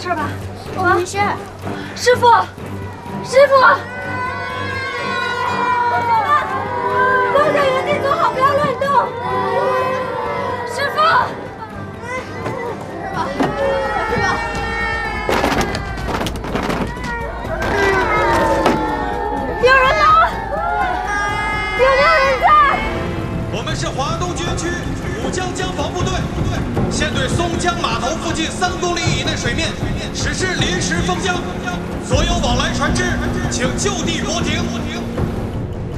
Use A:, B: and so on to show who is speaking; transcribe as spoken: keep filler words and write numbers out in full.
A: 事吧？
B: 我没事。
A: 师傅，师傅，同学们，都在原地坐好，不要乱动。师傅，
B: 是吧？是吧？
A: 有人吗？有没有人在？
C: 我们是华东军区武江江防部队，现对松江码头附近三公里以内水面实施临时封江，所有往来船只请就地泊停。